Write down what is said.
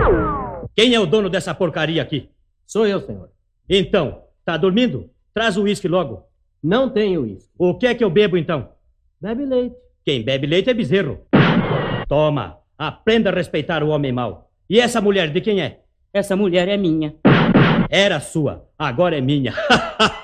Quem é o dono dessa porcaria aqui? Sou eu, senhor. Então, tá dormindo? Traz o uísque logo. Não tenho uísque. O que é que eu bebo, então? Bebe leite. Quem bebe leite é bezerro. Toma, aprenda a respeitar o homem mau. E essa mulher, de quem é? Essa mulher é minha. Era sua, agora é minha.